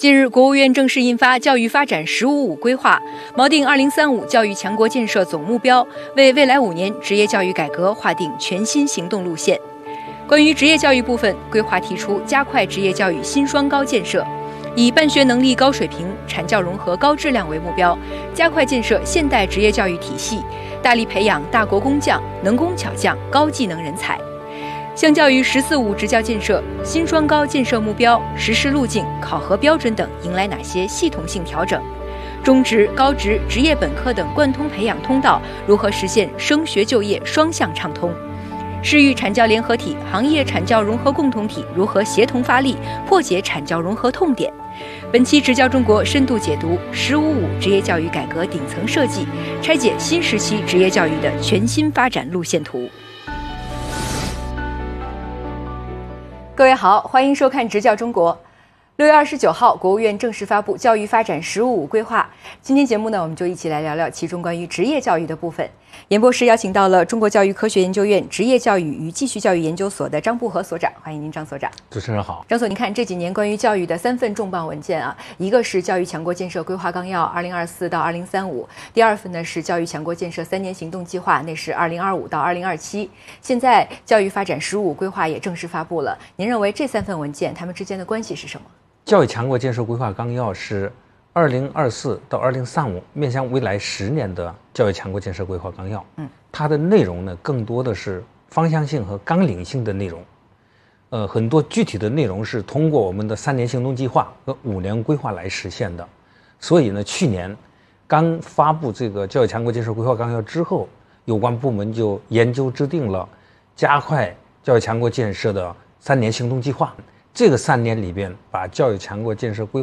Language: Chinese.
近日，国务院正式印发《教育发展“十五五”规划》，锚定2035教育强国建设总目标，为未来5年职业教育改革划定全新行动路线。关于职业教育部分，规划提出加快职业教育新双高建设，以办学能力高水平、产教融合高质量为目标，加快建设现代职业教育体系，大力培养大国工匠、能工巧匠、高技能人才。相较于“十四五”职教建设，新双高建设目标、实施路径、考核标准等迎来哪些系统性调整？中职、高职、职业本科等贯通培养通道如何实现升学就业双向畅通？市域产教联合体、行业产教融合共同体如何协同发力，破解产教融合痛点？本期职教中国深度解读“十五五”职业教育改革顶层设计，拆解新时期职业教育的全新发展路线图。各位好，欢迎收看《职教中国》。6月29号，国务院正式发布《教育发展“十五五”规划》。今天节目呢，我们就一起来聊聊其中关于职业教育的部分。演播室邀请到了中国教育科学研究院职业教育与继续教育研究所的张步和所长，欢迎您，张所长。 主持人好。 张所，您看这几年关于教育的3份重磅文件啊，一个是《教育强国建设规划纲要 （2024 到2035）》，第2份呢是《教育强国建设3年行动计划》，那是2025到2027。现在《教育发展“十五五”规划》也正式发布了。您认为这3份文件它们之间的关系是什么？ 教育强国建设规划纲要是2024到2035面向未来10年的教育强国建设规划纲要。它的内容呢，更多的是方向性和纲领性的内容。很多具体的内容是通过我们的3年行动计划和5年规划来实现的。所以呢，去年刚发布这个教育强国建设规划纲要之后，有关部门就研究制定了加快教育强国建设的3年行动计划。这个3年里边，把教育强国建设规划